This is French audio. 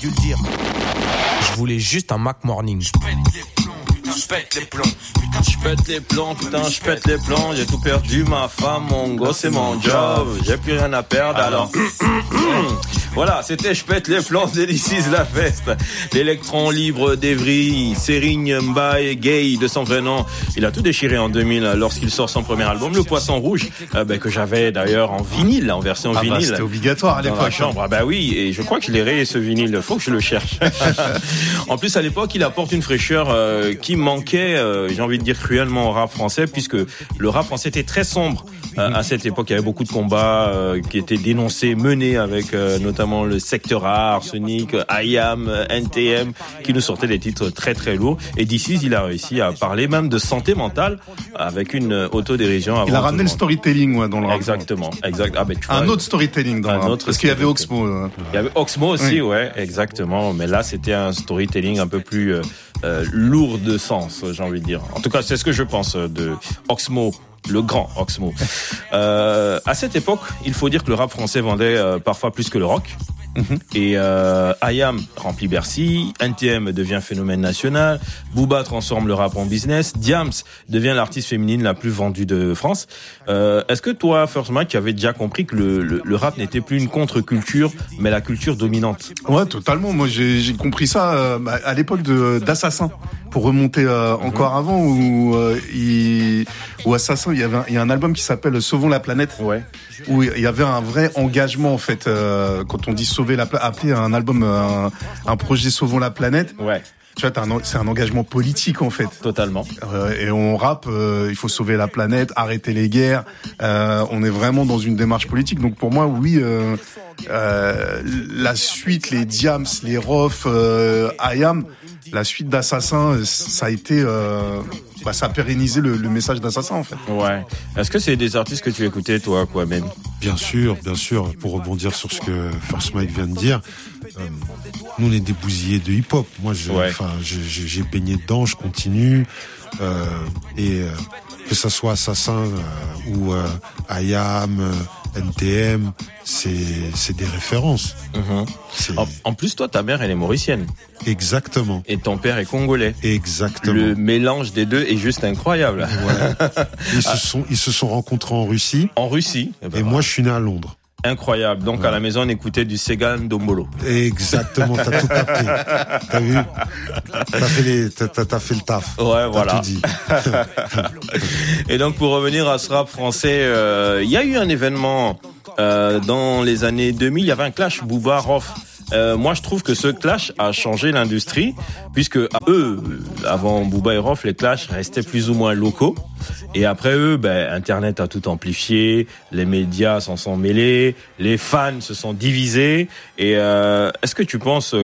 dû le dire. Je voulais juste un Mac Morning. Je pète les plombs, putain, je pète les plombs. J'ai tout perdu, ma femme, mon gosse et mon job. J'ai plus rien à perdre, alors. Voilà, c'était Je pète les plombs d'Elicis La Veste. L'électron libre d'Evry, Serigne Mbaye, Gay de son vrai nom. Il a tout déchiré en 2000 lorsqu'il sort son premier album, Le Poisson Rouge, que j'avais d'ailleurs en vinyle, en version vinyle. C'était obligatoire à l'époque. Dans la chambre. Oui, et je crois que je l'ai rayé ce vinyle. Faut que je le cherche. En plus, à l'époque, il apporte une fraîcheur qui manquait, j'ai envie de dire cruellement au rap français, puisque le rap français était très sombre. À cette époque, il y avait beaucoup de combats qui étaient dénoncés, menés avec notamment le Secteur A, Arsenic, IAM, NTM, qui nous sortaient des titres très très lourds. Et d'ici, il a réussi à parler même de santé mentale avec une autodérision. Il a ramené le storytelling dans le rap. Exactement, exact. Tu vois, un autre storytelling dans le rap. Parce qu'il y avait Oxmo. Il y avait Oxmo aussi, ouais, exactement. Mais là, c'était un storytelling un peu plus lourd de sens, j'ai envie de dire. En tout cas, c'est ce que je pense de Oxmo. Le grand Oxmo. À cette époque, il faut dire que le rap français vendait parfois plus que le rock. Et IAM remplit Bercy, NTM devient phénomène national, Booba transforme le rap en business, Diams devient l'artiste féminine la plus vendue de France. Est-ce que toi, First Mike, tu avais déjà compris que le rap n'était plus une contre-culture, mais la culture dominante? Ouais, totalement. Moi, j'ai compris ça à l'époque d'Assassin. Pour remonter encore avant, où Assassin, il y a un album qui s'appelle Sauvons la planète, où il y avait un vrai engagement en fait. Quand on dit sauver la planète, appeler un album un projet Sauvons la planète. Ouais. Tu vois, c'est un engagement politique en fait. Totalement. Et on rappe, il faut sauver la planète, arrêter les guerres. On est vraiment dans une démarche politique. Donc pour moi, oui, la suite, les Diams, les Rof, IAM, la suite d'Assassin, ça a été, ça a pérennisé le message d'Assassin en fait. Ouais. Est-ce que c'est des artistes que tu écoutais toi, Kwame? Bien sûr. Pour rebondir sur ce que First Mike vient de dire. Nous on est des bousillés de hip-hop. Moi j'ai baigné dedans, je continue que ça soit Assassin ou IAM, NTM, c'est des références. En plus toi ta mère elle est mauricienne. Exactement. Et ton père est congolais. Exactement. Le mélange des deux est juste incroyable. Ouais. Ils se sont rencontrés en Russie. En Russie. Et moi je suis né à Londres. Incroyable. Donc à la maison on écoutait du Segan Dombolo. Exactement, t'as tout capté. T'as vu? T'as fait le taf. Ouais, voilà. T'as tout dit. Et donc pour revenir à ce rap français, il y a eu un événement dans les années 2000, il y avait un clash Booba Rof. Moi je trouve que ce clash a changé l'industrie, puisque avant Booba et Rof, les clashs restaient plus ou moins locaux. Et après eux, Internet a tout amplifié, les médias s'en sont mêlés, les fans se sont divisés. Et est-ce que tu penses